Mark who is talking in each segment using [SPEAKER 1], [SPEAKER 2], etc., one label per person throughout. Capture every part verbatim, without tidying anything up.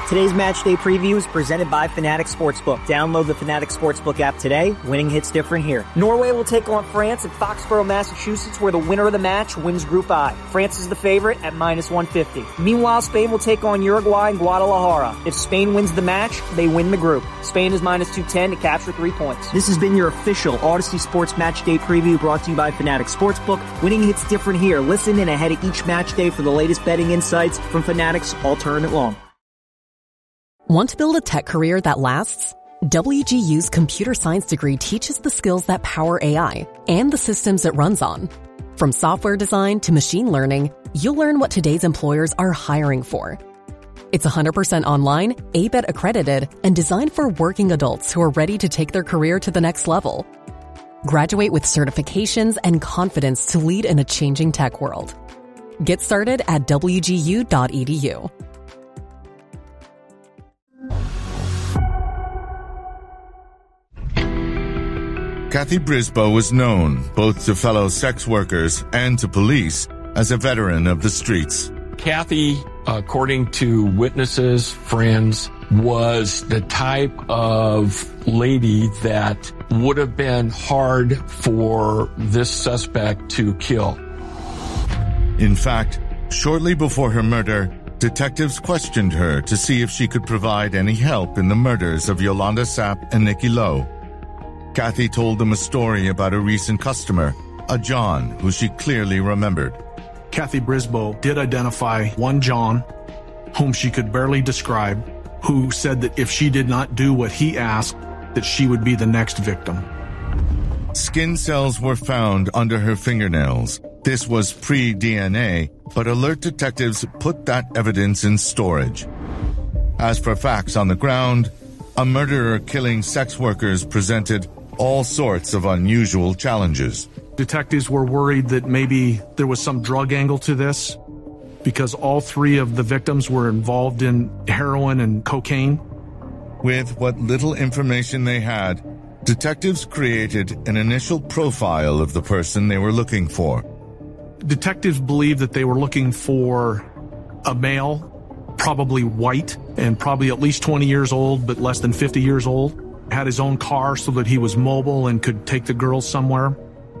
[SPEAKER 1] Today's match day preview is presented by Fanatics Sportsbook. Download the Fanatics Sportsbook app today. Winning hits different here. Norway will take on France at Foxborough, Massachusetts, where the winner of the match wins Group I. France is the favorite at minus one fifty. Meanwhile, Spain will take on Uruguay in Guadalajara. If Spain wins the match, they win the group. Spain is minus two ten to capture three points. This has been your official Odyssey Sports Match Day preview brought to you by Fanatics Sportsbook. Winning hits different here. Listen in ahead of each match day for the latest betting insights from Fanatics all tournament long.
[SPEAKER 2] Want to build a tech career that lasts? W G U's computer science degree teaches the skills that power A I and the systems it runs on. From software design to machine learning, you'll learn what today's employers are hiring for. It's one hundred percent online, A B E T accredited, and designed for working adults who are ready to take their career to the next level. Graduate with certifications and confidence to lead in a changing tech world. Get started at W G U dot E D U.
[SPEAKER 3] Kathy Brisboe was known, both to fellow sex workers and to police, as a veteran of the streets.
[SPEAKER 4] Kathy, according to witnesses, friends, was the type of lady that would have been hard for this suspect to kill.
[SPEAKER 3] In fact, shortly before her murder, detectives questioned her to see if she could provide any help in the murders of Yolanda Sapp and Nikki Lowe. Kathy told them a story about a recent customer, a John, who she clearly remembered.
[SPEAKER 5] Kathy Brisboe did identify one John, whom she could barely describe, who said that if she did not do what he asked, that she would be the next victim.
[SPEAKER 3] Skin cells were found under her fingernails. This was pre-D N A, but alert detectives put that evidence in storage. As for facts on the ground, a murderer killing sex workers presented all sorts of unusual challenges.
[SPEAKER 5] Detectives were worried that maybe there was some drug angle to this because all three of the victims were involved in heroin and cocaine.
[SPEAKER 3] With what little information they had, detectives created an initial profile of the person they were looking for.
[SPEAKER 5] Detectives believed that they were looking for a male, probably white, and probably at least twenty years old, but less than fifty years old. Had his own car so that he was mobile and could take the girls somewhere.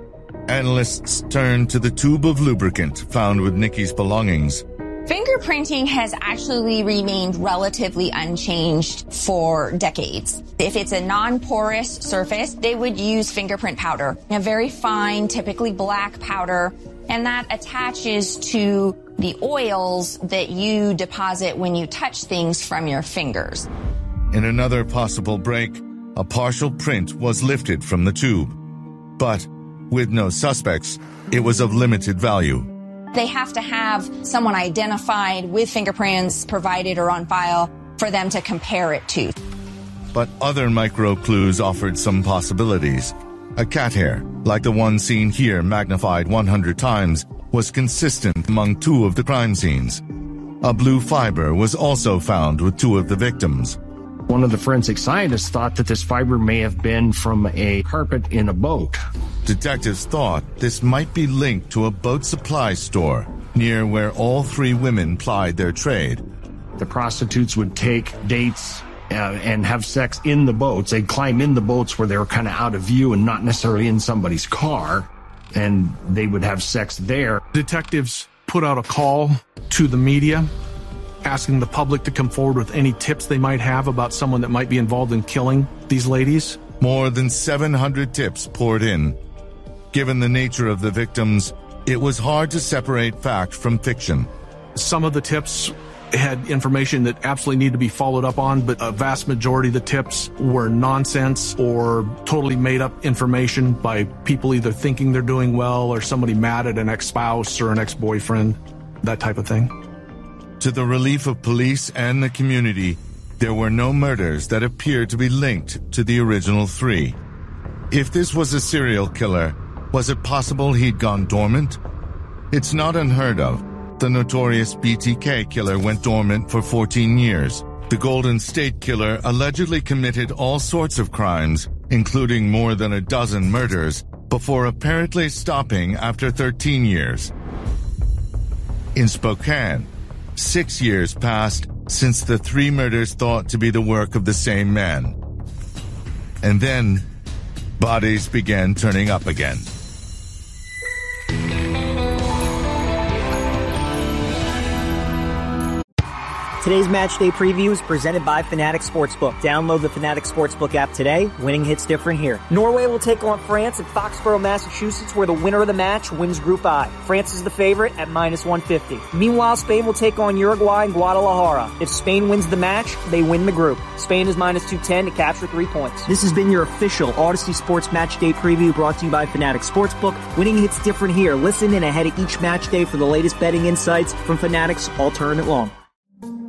[SPEAKER 3] Analysts turned to the tube of lubricant found with Nikki's belongings.
[SPEAKER 6] Fingerprinting has actually remained relatively unchanged for decades. If it's a non-porous surface, they would use fingerprint powder, a very fine, typically black powder, and that attaches to the oils that you deposit when you touch things from your fingers.
[SPEAKER 3] In another possible break, a partial print was lifted from the tube. But with no suspects, it was of limited value.
[SPEAKER 6] They have to have someone identified with fingerprints provided or on file for them to compare it to.
[SPEAKER 3] But other micro clues offered some possibilities. A cat hair, like the one seen here magnified one hundred times, was consistent among two of the crime scenes. A blue fiber was also found with two of the victims.
[SPEAKER 7] One of the forensic scientists thought that this fiber may have been from a carpet in a boat.
[SPEAKER 3] Detectives thought this might be linked to a boat supply store near where all three women plied their trade.
[SPEAKER 7] The prostitutes would take dates uh, and have sex in the boats. They'd climb in the boats where they were kind of out of view and not necessarily in somebody's car, and they would have sex there.
[SPEAKER 5] Detectives put out a call to the media, asking the public to come forward with any tips they might have about someone that might be involved in killing these ladies.
[SPEAKER 3] More than seven hundred tips poured in. Given the nature of the victims, it was hard to separate fact from fiction.
[SPEAKER 5] Some of the tips had information that absolutely needed to be followed up on, but a vast majority of the tips were nonsense or totally made up information by people either thinking they're doing well or somebody mad at an ex-spouse or an ex-boyfriend, that type of thing.
[SPEAKER 3] To the relief of police and the community, there were no murders that appeared to be linked to the original three. If this was a serial killer, was it possible he'd gone dormant? It's not unheard of. The notorious B T K killer went dormant for fourteen years. The Golden State Killer allegedly committed all sorts of crimes, including more than a dozen murders, before apparently stopping after thirteen years. In Spokane, six years passed since the three murders thought to be the work of the same man. And then, bodies began turning up again.
[SPEAKER 1] Today's match day preview is presented by Fanatics Sportsbook. Download the Fanatics Sportsbook app today. Winning hits different here. Norway will take on France at Foxborough, Massachusetts, where the winner of the match wins Group I. France is the favorite at minus one fifty. Meanwhile, Spain will take on Uruguay in Guadalajara. If Spain wins the match, they win the group. Spain is minus two ten to capture three points. This has been your official Odyssey Sports Match Day preview brought to you by Fanatics Sportsbook. Winning hits different here. Listen in ahead of each match day for the latest betting insights from Fanatics all tournament long.